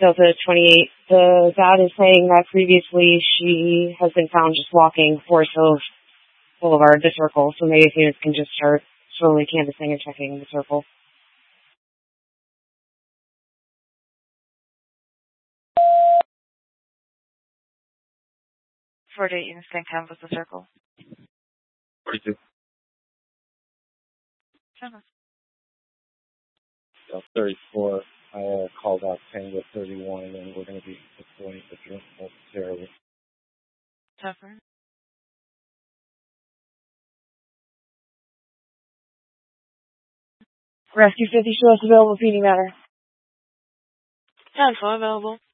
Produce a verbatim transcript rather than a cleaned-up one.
Delta twenty-eight. The dad is saying that previously she has been found just walking Forest Hills Boulevard, the circle, so maybe if units can just start slowly canvassing and checking the circle. forty-eight units can canvass the circle. forty-two. Seven. So thirty-four. I uh, called out Tango thirty-one, and we're going to be deploying the drone momentarily. Seven. Rescue fifty show us available feeding matter. ten, four available.